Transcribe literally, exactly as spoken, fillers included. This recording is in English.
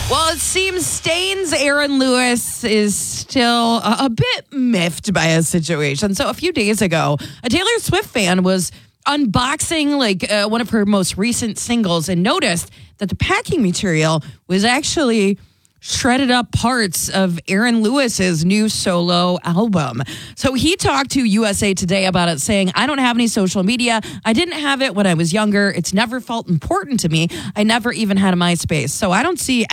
Well, it seems Stain's Aaron Lewis is still a, a bit miffed by a situation. So a few days ago, a Taylor Swift fan was unboxing like uh, one of her most recent singles and noticed that the packing material was actually shredded up parts of Aaron Lewis's new solo album. So he talked to U S A Today about it, saying, I don't have any social media. I didn't have it when I was younger. It's never felt important to me. I never even had a MySpace. So I don't see